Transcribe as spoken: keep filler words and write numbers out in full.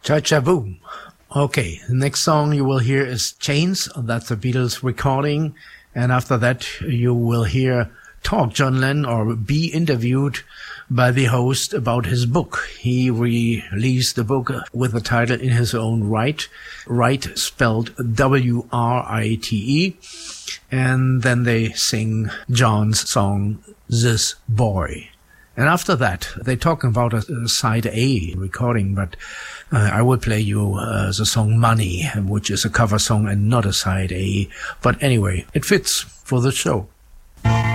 Cha Cha Boom. Okay, the next song you will hear is Chains. That's a Beatles recording. And after that, you will hear talk John Lennon or be interviewed by the host about his book. He released the book with the title In His Own Right. Right spelled W R I T E. And then they sing John's song, This Boy. And after that, they talk about a, a side A recording, but uh, I will play you uh, the song Money, which is a cover song and not a side A. But anyway, it fits for the show.